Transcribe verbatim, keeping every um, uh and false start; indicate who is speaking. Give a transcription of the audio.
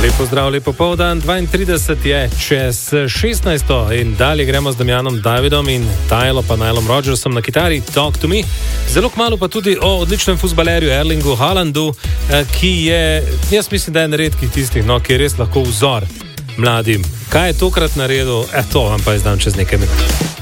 Speaker 1: Lepo zdrav, lepo poldan, dvaintrideset je čez šestnajsto in dalje gremo z Damjanom Davidom in Tylo pa Nilom Rodgersom na kitari Talk to Me. Zelo kmalu pa tudi o odličnem fuzbalerju Erlingu Haalandu, ki je, jaz mislim, da je en redkih tistih, no, ki je res lahko vzor mladim. Kaj je tokrat naredil, e, to vam pa izdam čez nekaj minut.